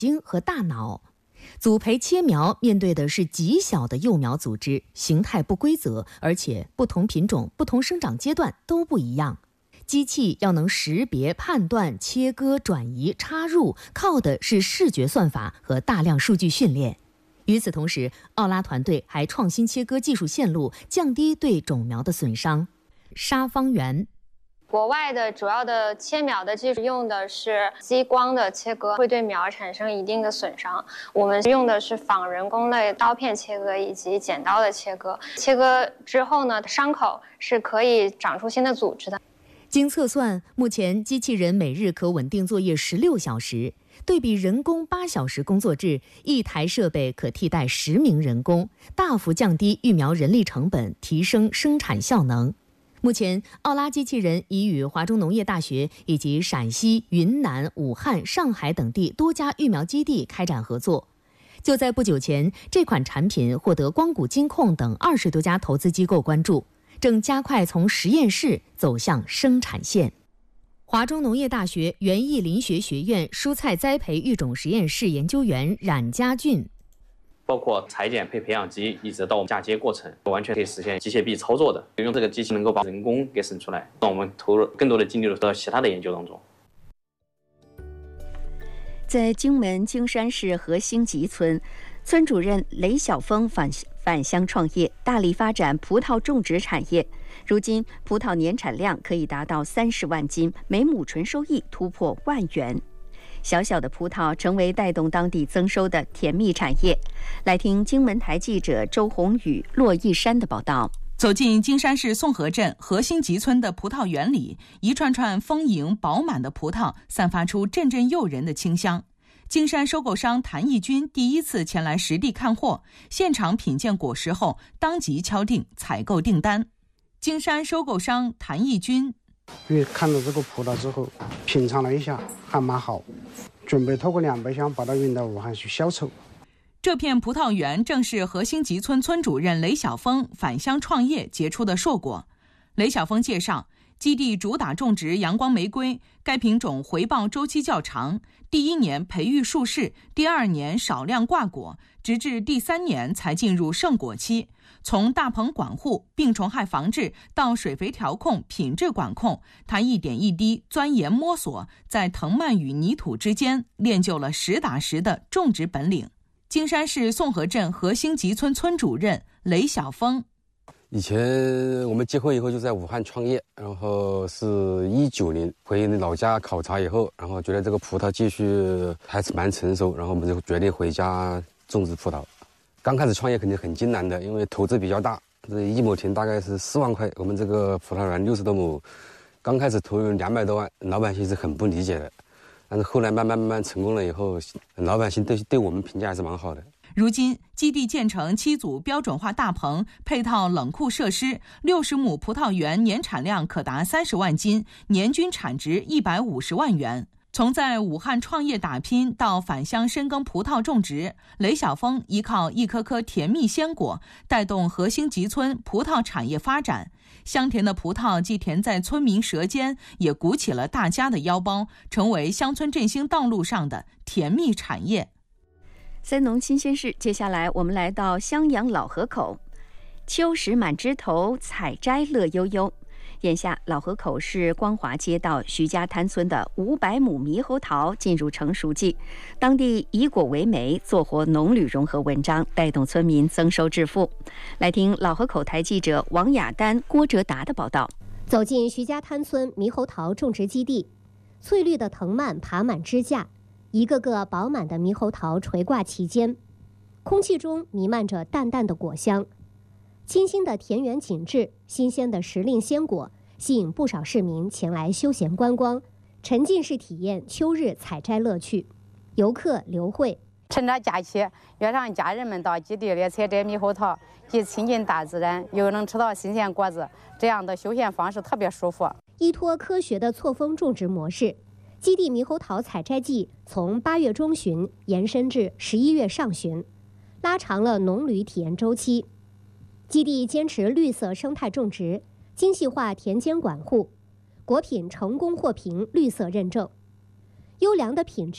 睛和大脑。组培切苗面对的是极小的幼苗组织，形态不规则，而且不同品种、不同生长阶段都不一样。机器要能识别、判断、切割、转移、插入，靠的是视觉算法和大量数据训练。与此同时，奥拉团队还创新切割技术线路，降低对种苗的损伤。沙方圆。 国外的主要的切苗的技术用的是激光的切割，会对苗产生一定的损伤。我们用的是仿人工类刀片切割以及剪刀的切割。切割之后呢，伤口是可以长出新的组织的。 经测算，目前机器人每日可稳定作业16小时，对比人工8小时工作制，一台设备可替代10名人工，大幅降低育苗人力成本，提升生产效能。目前，奥拉机器人已与华中农业大学以及陕西、云南、武汉、上海等地多家育苗基地开展合作。就在不久前，这款产品获得光谷金控等20多家投资机构关注，正加快从实验室走向生产线。华中农业大学园艺林学学院蔬菜栽培育种实验室研究员冉家俊。 包括裁剪配培养基，一直到嫁接过程，完全可以实现机械臂操作的。用这个机器能够把人工给省出来，让我们投入更多的精力到其他的研究当中。 在荆门荆山市河兴集村，村主任雷晓峰返乡创业，大力发展葡萄种植产业。如今，葡萄年产量可以达到30万斤，每亩纯收益突破1万元。小小的葡萄成为带动当地增收的甜蜜产业。来听荆门台记者周宏宇、骆一山的报道。 走进荆山市宋河镇河兴集村的葡萄园里，一串串丰盈饱满的葡萄散发出阵阵诱人的清香。荆山收购商谭义军第一次前来实地看货，现场品鉴果实后，当即敲定采购订单。荆山收购商谭义军。 因为看到这个葡萄之后，品尝了一下，还蛮好，准备透过2倍箱把它运到武汉去销售。 这片葡萄园正是河兴集村村主任雷晓峰返乡创业结出的硕果。雷晓峰介绍，基地主打种植阳光玫瑰，该品种回报周期较长，第1年培育树势，第2年少量挂果，直至第3年才进入盛果期。从大棚管护、病虫害防治到水肥调控、品质管控，他一点一滴钻研摸索，在藤蔓与泥土之间练就了实打实的种植本领。荆山市宋河镇河兴集村村主任雷晓峰。 以前我们结婚以后就在武汉创业，然后是19年回老家考察以后，然后觉得这个葡萄继续还是蛮成熟，然后我们就决定回家种植葡萄。刚开始创业肯定很艰难的，因为投资比较大，这1亩田大概是4万块，我们这个葡萄园60多亩，刚开始投入200多万，老百姓是很不理解的，但是后来慢慢成功了以后，老百姓对我们评价还是蛮好的。 如今，基地建成7组标准化大棚，配套冷库设施，60亩葡萄园年产量可达30万斤，年均产值150万元。从在武汉创业打拼到返乡深耕葡萄种植，雷晓峰依靠一颗颗甜蜜鲜果，带动河兴集村葡萄产业发展。香甜的葡萄既甜在村民舌尖，也鼓起了大家的腰包，成为乡村振兴道路上的甜蜜产业。 三农新鲜事，接下来我们来到襄阳老河口，秋实满枝头，采摘乐悠悠。眼下，老河口市光华街道徐家滩村的500亩猕猴桃进入成熟季，当地以果为媒，做活农旅融合文章，带动村民增收致富。来听老河口台记者王雅丹、郭哲达的报道。 走进徐家滩村猕猴桃种植基地，翠绿的藤蔓爬满支架，一个个饱满的猕猴桃垂挂其间，空气中弥漫着淡淡的果香。清新的田园景致，新鲜的时令鲜果，吸引不少市民前来休闲观光，沉浸式体验秋日采摘乐趣。游客刘慧趁着假期，约上家人们到基地里采摘猕猴桃，既亲近大自然，又能吃到新鲜果子，这样的休闲方式特别舒服。 依托科学的错峰种植模式，基地猕猴桃采摘季从8月中旬延伸至11月上旬，拉长了农旅体验周期。基地坚持绿色生态种植，精细化田间管护，果品成功获评绿色认证。优良的品质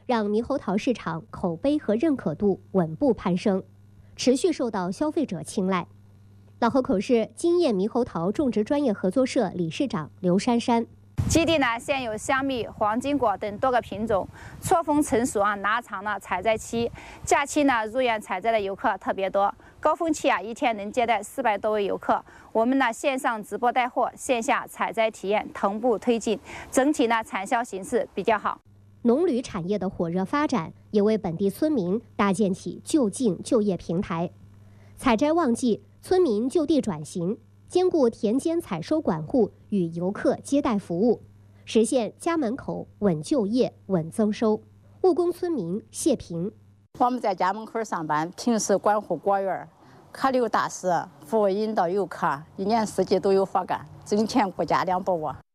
让猕猴桃市场口碑和认可度稳步攀升，持续受到消费者青睐。老河口市金燕猕猴桃种植专业合作社理事长刘珊珊。 基地呢现有香蜜、黄金果等多个品种，错峰成熟拉长了采摘期。假期呢入园采摘的游客特别多，高峰期一天能接待400多位游客。我们呢线上直播带货，线下采摘体验同步推进，整体呢产销形势比较好。 农旅产业的火热发展，也为本地村民搭建起就近就业平台。采摘旺季，村民就地转型，兼顾田间采收管护与游客接待服务，实现家门口稳就业、稳增收。务工村民谢平： 我们在家门口上班，平时管护果园，客流大使，服务引导游客，1年4季都有活干，挣钱顾家2不窝。